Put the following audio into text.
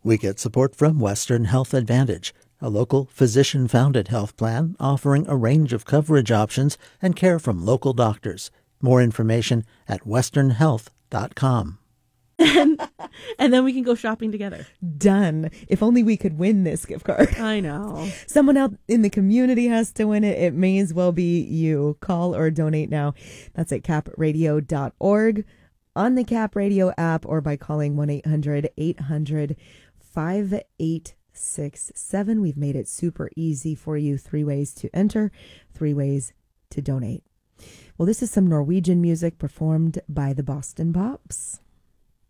We get support from Western Health Advantage, a local physician-founded health plan offering a range of coverage options and care from local doctors. More information at westernhealth.com. And then we can go shopping together. Done. If only we could win this gift card. I know. Someone out in the community has to win it. It may as well be you. Call or donate now. That's at capradio.org, on the Cap Radio app, or by calling 1-800-800-5867. We've made it super easy for you. 3 ways to enter, 3 ways to donate. Well, this is some Norwegian music performed by the Boston Pops.